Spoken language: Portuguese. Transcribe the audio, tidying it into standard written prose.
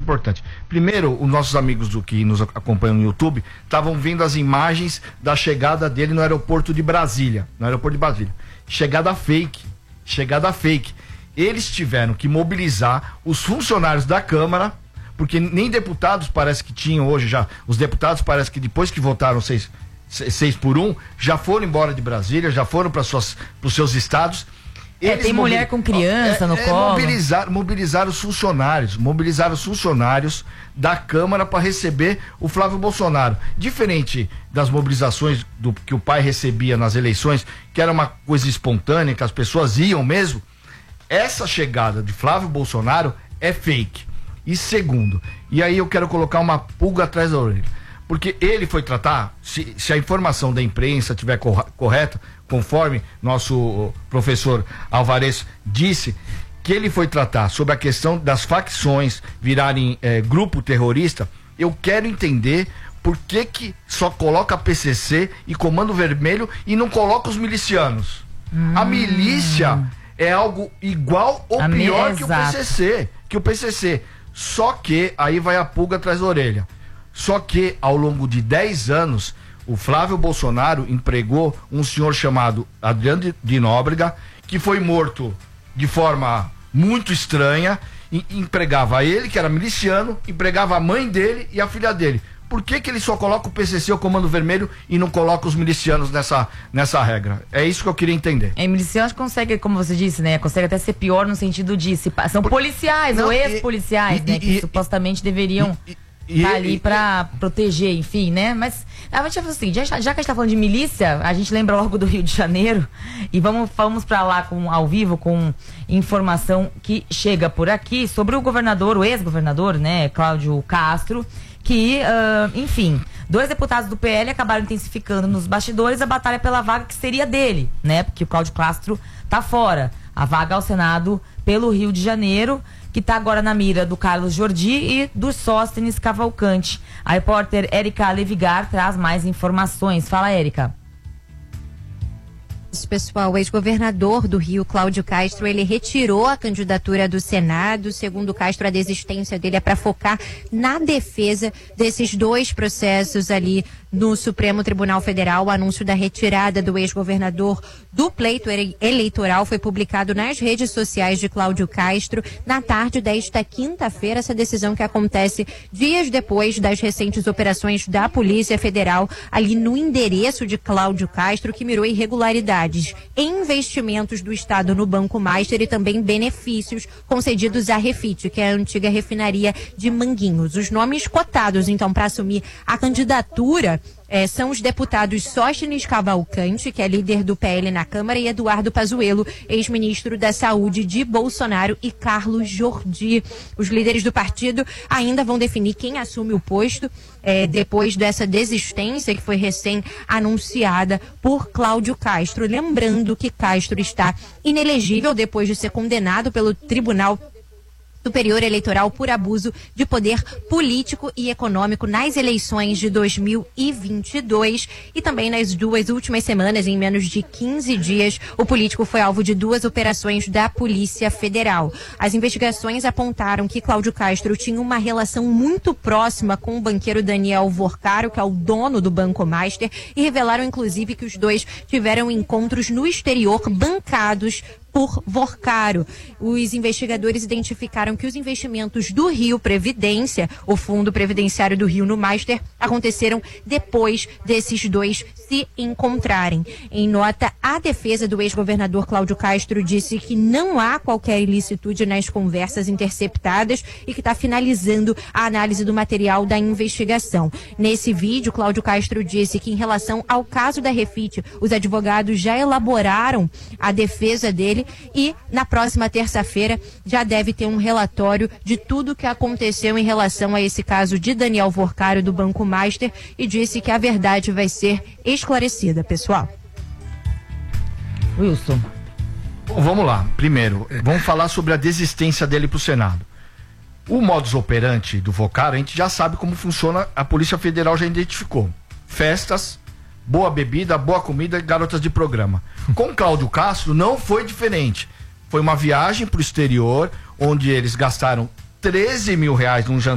importante. Primeiro, os nossos amigos que nos acompanham no YouTube estavam vendo as imagens da chegada dele no aeroporto de Brasília. Chegada fake. Eles tiveram que mobilizar os funcionários da Câmara, porque nem deputados parece que tinham hoje já. Os deputados parece que depois que votaram 6-1, já foram embora de Brasília, já foram para os seus estados. Tem mulher com criança no colo. Mobilizar os funcionários da Câmara para receber o Flávio Bolsonaro. Diferente das mobilizações que o pai recebia nas eleições, que era uma coisa espontânea, que as pessoas iam mesmo, essa chegada de Flávio Bolsonaro é fake. E segundo, e aí eu quero colocar uma pulga atrás da orelha, porque ele foi tratar, se a informação da imprensa estiver correta, conforme nosso professor Alvarez disse, que ele foi tratar sobre a questão das facções virarem grupo terrorista, eu quero entender por que só coloca PCC e Comando Vermelho e não coloca os milicianos. A milícia é algo igual ou pior que o PCC. Só que, aí vai a pulga atrás da orelha. Só que, ao longo de 10 anos, o Flávio Bolsonaro empregou um senhor chamado Adriano de Nóbrega, que foi morto de forma muito estranha, e empregava ele, que era miliciano, empregava a mãe dele e a filha dele. Por que ele só coloca o PCC, o Comando Vermelho, e não coloca os milicianos nessa regra? É isso que eu queria entender. Milicianos consegue, como você disse, né? Consegue até ser pior no sentido de... são policiais ou ex-policiais, né? Que supostamente deveriam... tá ali pra proteger, enfim, né? Mas a gente vai fazer o seguinte, já que a gente tá falando de milícia, a gente lembra logo do Rio de Janeiro e vamos pra lá ao vivo com informação que chega por aqui sobre o ex-governador, né, Cláudio Castro, que, enfim, 2 deputados do PL acabaram intensificando nos bastidores a batalha pela vaga que seria dele, né? Porque o Cláudio Castro tá fora. A vaga ao Senado pelo Rio de Janeiro, que está agora na mira do Carlos Jordi e do Sóstenes Cavalcante. A repórter Érica Levigar traz mais informações. Fala, Érica. Pessoal, o ex-governador do Rio, Cláudio Castro, ele retirou a candidatura do Senado. Segundo Castro, a desistência dele é para focar na defesa desses 2 processos ali no Supremo Tribunal Federal. O anúncio da retirada do ex-governador do pleito eleitoral foi publicado nas redes sociais de Cláudio Castro na tarde desta quinta-feira. Essa decisão que acontece dias depois das recentes operações da Polícia Federal ali no endereço de Cláudio Castro, que mirou irregularidades em investimentos do Estado no Banco Master e também benefícios concedidos à Refit, que é a antiga refinaria de Manguinhos. Os nomes cotados, então, para assumir a candidatura são os deputados Sóstenes Cavalcante, que é líder do PL na Câmara, e Eduardo Pazuello, ex-ministro da Saúde de Bolsonaro, e Carlos Jordi. Os líderes do partido ainda vão definir quem assume o posto depois dessa desistência que foi recém-anunciada por Cláudio Castro. Lembrando que Castro está inelegível depois de ser condenado pelo Tribunal Superior Eleitoral por abuso de poder político e econômico nas eleições de 2022 e também nas 2 últimas semanas, em menos de 15 dias, o político foi alvo de 2 operações da Polícia Federal. As investigações apontaram que Cláudio Castro tinha uma relação muito próxima com o banqueiro Daniel Vorcaro, que é o dono do Banco Master, e revelaram inclusive que os 2 tiveram encontros no exterior bancados por Vorcaro. Os investigadores identificaram que os investimentos do Rio Previdência, o Fundo Previdenciário do Rio no Master, aconteceram depois desses 2 se encontrarem. Em nota, a defesa do ex-governador Cláudio Castro disse que não há qualquer ilicitude nas conversas interceptadas e que está finalizando a análise do material da investigação. Nesse vídeo, Cláudio Castro disse que, em relação ao caso da Refit, os advogados já elaboraram a defesa dele e na próxima terça-feira já deve ter um relatório de tudo o que aconteceu em relação a esse caso de Daniel Vorcaro do Banco Master, e disse que a verdade vai ser esclarecida, pessoal. Wilson. Bom, vamos lá. Primeiro, vamos falar sobre a desistência dele para o Senado. O modus operandi do Vorcaro, a gente já sabe como funciona, a Polícia Federal já identificou. Festas, boa bebida, boa comida e garotas de programa. Com Cláudio Castro não foi diferente. Foi uma viagem para o exterior, onde eles gastaram R$13 mil num jantar